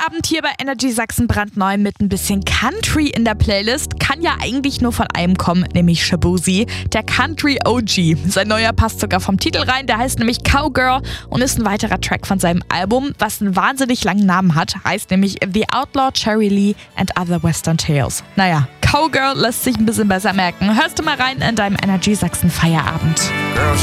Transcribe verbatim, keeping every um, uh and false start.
Feierabend hier bei Energy Sachsen brandneu mit ein bisschen Country in der Playlist. Kann ja eigentlich nur von einem kommen, nämlich Shaboozey, der Country O G. Sein neuer passt sogar vom Titel rein, der heißt nämlich Cowgirl und ist ein weiterer Track von seinem Album, was einen wahnsinnig langen Namen hat, heißt nämlich The Outlaw Cherry Lee and Other Western Tales. Naja, Cowgirl lässt sich ein bisschen besser merken. Hörst du mal rein in deinem Energy Sachsen Feierabend.